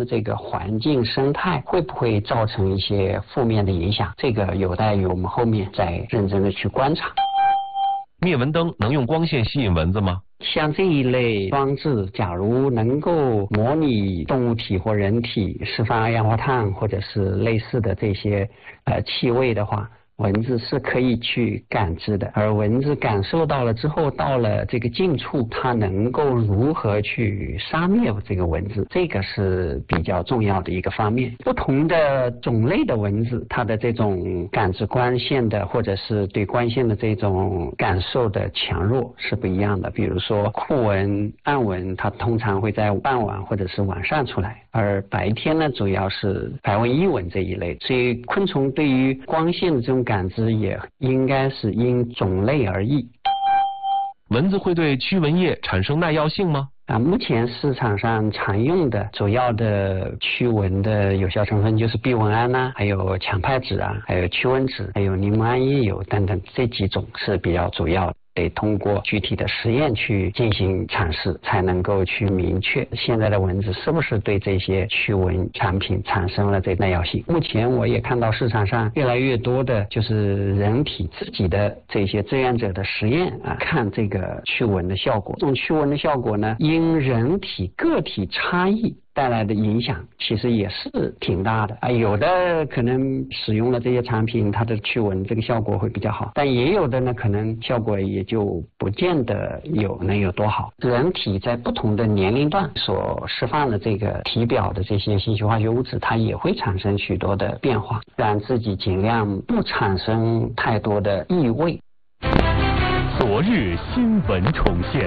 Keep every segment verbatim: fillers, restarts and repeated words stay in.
的这个环境生态会不会造成一些负面的影响，这个有待于我们后面再认真的去观察。 灭蚊灯能用光线吸引蚊子吗？ 像这一类装置，假如能够模拟动物体或人体释放二氧化碳或者是类似的这些呃气味的话，蚊子是可以去感知的，而蚊子感受到了之后，到了这个近处，它能够如何去杀灭这个蚊子，这个是比较重要的一个方面。不同的种类的蚊子，它的这种感知光线的或者是对光线的这种感受的强弱是不一样的。比如说酷蚊、暗蚊，它通常会在傍晚或者是晚上出来，而白天呢，主要是白纹伊蚊这一类。所以昆虫对于光线的这种感知也应该是因种类而异。 蚊子会对驱蚊液产生耐药性吗？ 啊，目前市场上常用的主要的驱蚊的有效成分就是避蚊胺呐、啊，还有强派酯啊，还有驱蚊酯，还有柠檬胺叶油等等，这几种是比较主要的。得通过具体的实验去进行尝试，才能够去明确现在的蚊子是不是对这些驱蚊产品产生了这耐药性。目前我也看到市场上越来越多的就是人体自己的这些志愿者的实验啊，看这个驱蚊的效果。这种驱蚊的效果呢，因人体个体差异带来的影响其实也是挺大的啊，有的可能使用了这些产品，它的驱蚊这个效果会比较好，但也有的呢，可能效果也就不见得有能有多好。人体在不同的年龄段所释放的这个体表的这些信息化学物质，它也会产生许多的变化，让自己尽量不产生太多的异味。 昨日新闻重现。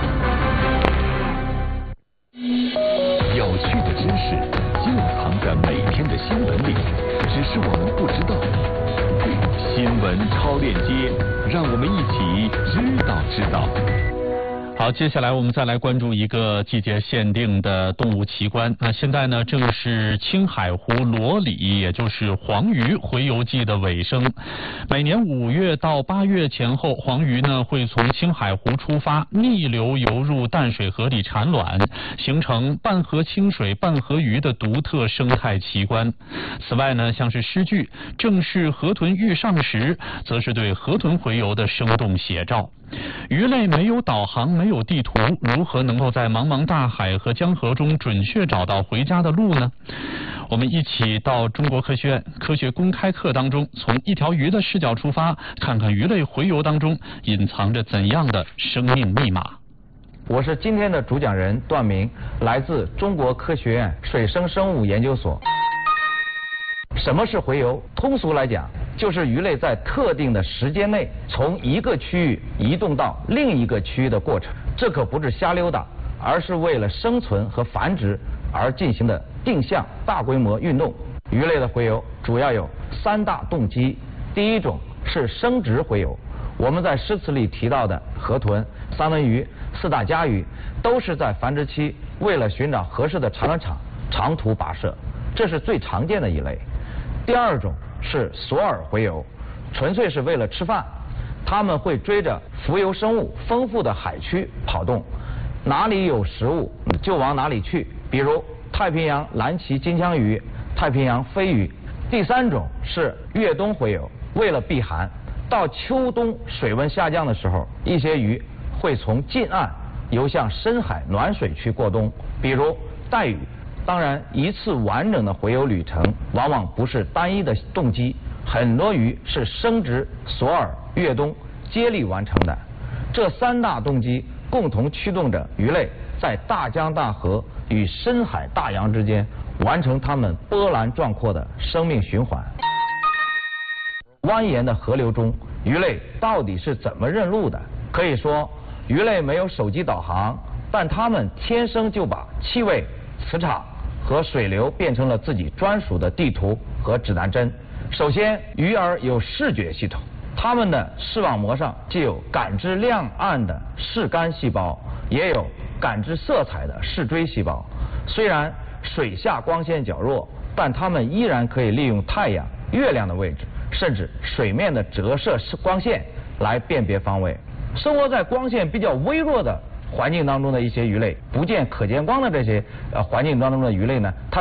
有趣的知识就藏在每天的新闻里，只是我们不知道。新闻超链接，让我们一起知道知道。 好，接下来我们再来关注一个季节限定的动物奇观。那现在呢，正是青海湖裸鲤，也就是黄鱼洄游季的尾声。每年五月到八月前后，黄鱼呢会从青海湖出发，逆流游入淡水河里产卵，形成半河清水半河鱼的独特生态奇观。此外呢，像是诗句“正是河豚欲上时”，则是对河豚洄游的生动写照。鱼类没有导航，没有地图，如何能够在茫茫大海和江河中准确找到回家的路呢？我们一起到中国科学院科学公开课当中，从一条鱼的视角出发，看看鱼类洄游当中隐藏着怎样的生命密码。 我是今天的主讲人段明，来自中国科学院水生生物研究所。什么是洄游？通俗来讲，就是鱼类在特定的时间内从一个区域移动到另一个区域的过程。这可不是瞎溜达，而是为了生存和繁殖而进行的定向大规模运动。鱼类的洄游主要有三大动机。第一种是生殖洄游，我们在诗词里提到的河豚、三文鱼、四大家鱼，都是在繁殖期为了寻找合适的产卵场长途跋涉，这是最常见的一类。第二种是索饵洄游，纯粹是为了吃饭，它们会追着浮游生物丰富的海区跑动，哪里有食物就往哪里去，比如太平洋蓝鳍金枪鱼、太平洋飞鱼。第三种是越冬洄游，为了避寒，到秋冬水温下降的时候，一些鱼会从近岸游向深海暖水区过冬，比如带鱼。当然，一次完整的洄游旅程往往不是单一的动机，很多鱼是生殖、索饵、越冬接力完成的。这三大动机共同驱动着鱼类在大江大河与深海大洋之间完成它们波澜壮阔的生命循环。蜿蜒的河流中，鱼类到底是怎么认路的？可以说，鱼类没有手机导航，但它们天生就把气味、磁场和水流变成了自己专属的地图和指南针。首先，鱼儿有视觉系统，它们的视网膜上既有感知亮暗的视杆细胞，也有感知色彩的视锥细胞。虽然水下光线较弱，但它们依然可以利用太阳、月亮的位置，甚至水面的折射光线来辨别方位。生活在光线比较微弱的环境当中的一些鱼类，不见可见光的这些呃环境当中的鱼类呢，它